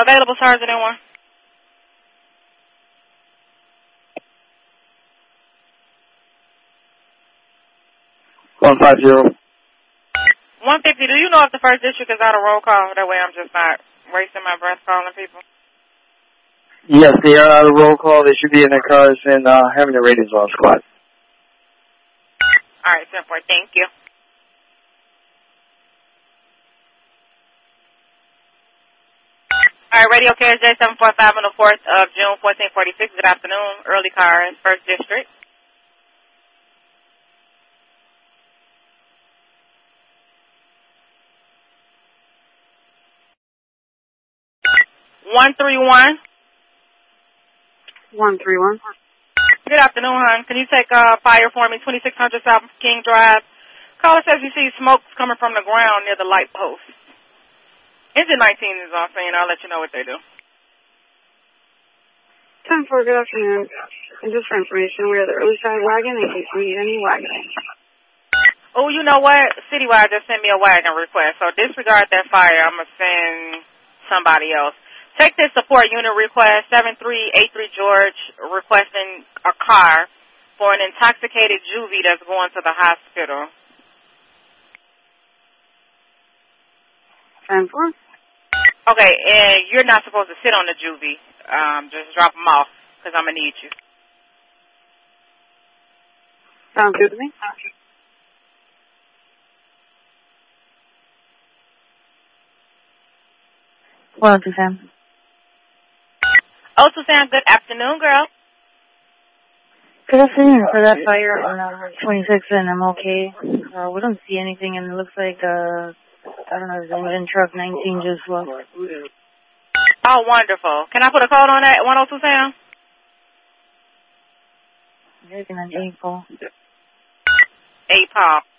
Available sergeant in one. 150. 150. Do you know if the first district is out of roll call? That way I'm just not wasting my breath calling people. Yes, they are out of roll call. They should be in their cars and having their radios on squad. All right, 10-4. Thank you. All right, Radio KSJ 745 on the 4th of June, 1446. Good afternoon. Early car in 1st District. One 131. Good afternoon, hon. Can you take fire for me, 2600 South King Drive? Caller says you see smoke coming from the ground near the light post. Engine 19 is on scene. I'll let you know what they do. 10-4, good afternoon. And just for information, we are the early side wagon in case we need any wagon. Oh, you know what? Citywide just sent me a wagon request. So disregard that fire. I'm going to send somebody else. Take this support unit request, 7383 George, requesting a car for an intoxicated juvie that's going to the hospital. 10-4. Okay, and you're not supposed to sit on the juvie. Just drop them off, because I'm going to need you. Sounds good to me. Well, Sam. Oh, Suzanne, good afternoon, girl. Good afternoon. For that fire on 26 and I'm okay. We don't see anything, and it looks like, I don't know, the engine truck 19 just left. Oh, wonderful. Can I put a code on that, 102 Sam? Maybe an 8 Paul. 8 Paul.